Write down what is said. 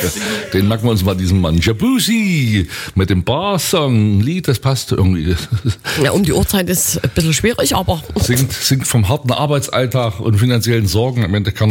Den merken wir uns mal, diesen Mann. Jabusi mit dem Bar-Song, Lied, das passt irgendwie. Ja, um die Uhrzeit ist ein bisschen schwierig, aber... Singt vom harten Arbeitsalltag und finanziellen Sorgen. Am Ende kann